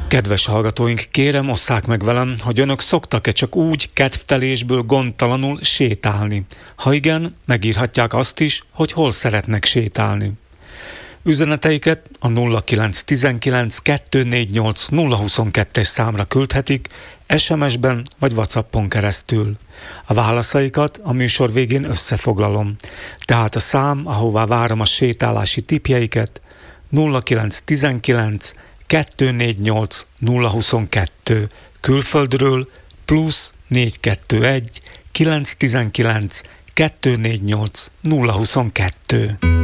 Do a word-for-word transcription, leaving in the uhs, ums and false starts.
Kedves hallgatóink, kérem, osszák meg velem, hogy önök szoktak-e csak úgy kedvtelésből gondtalanul sétálni. Ha igen, megírhatják azt is, hogy hol szeretnek sétálni. Üzeneteiket a nulla kilenc tizenkilenc kettőnégynyolc nulla huszonkettes számra küldhetik, es em es-ben vagy WhatsAppon keresztül. A válaszaikat a műsor végén összefoglalom. Tehát a szám, ahová várom a sétálási tippjeiket, nulla kilenc tizenkilenc kettőnégynyolc nulla huszonkettő, külföldről plusz négyszázhuszonkettő kilencszáztizenkilenc kettőnégynyolc nulla huszonkettő.